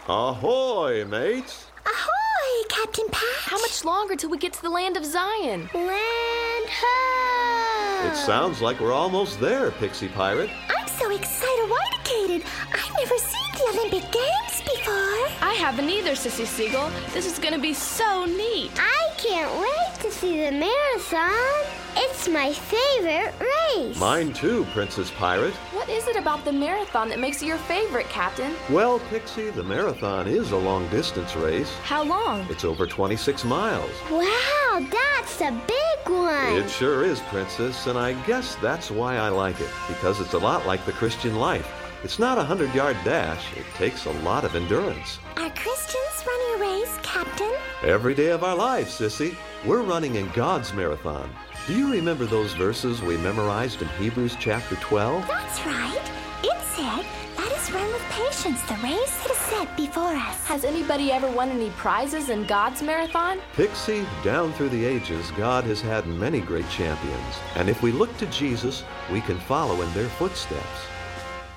Ahoy, mates! Ahoy, Captain Patch! How much longer till we get to the land of Zion? Land ho! It sounds like we're almost there, Pixie Pirate. I'm so excited-wide-icated. I've never seen the Olympic Games before. I haven't either, Sissy Seagull. This is gonna be so neat. I can't wait to see the marathon. It's my favorite race. Mine too, Princess Pirate. What is it about the marathon that makes it your favorite, Captain? Well, Pixie, the marathon is a long-distance race. How long? It's over 26 miles. Wow, that's a big one. It sure is, Princess, and I guess that's why I like it, because it's a lot like the Christian life. It's not a 100-yard dash. It takes a lot of endurance. Are Christians running a race, Captain? Every day of our lives, Sissy, we're running in God's marathon. Do you remember those verses we memorized in Hebrews chapter 12? That's right. It said, "Let us run with patience the race that is set before us." Has anybody ever won any prizes in God's marathon? Pixie, down through the ages, God has had many great champions. And if we look to Jesus, we can follow in their footsteps.